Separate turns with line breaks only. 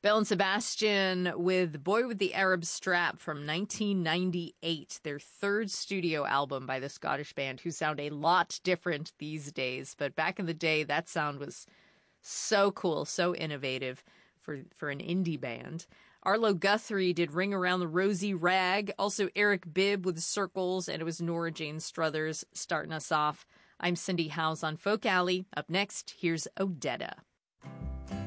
Belle and Sebastian with Boy with the Arab Strap from 1998, their third studio album by the Scottish band, who sound a lot different these days. But back in the day, that sound was so cool, so innovative for an indie band. Arlo Guthrie did Ring Around the Rosy Rag. Also Eric Bibb with Circles, and it was Nora Jane Struthers starting us off. I'm Cindy Howes on Folk Alley. Up next, here's Odetta.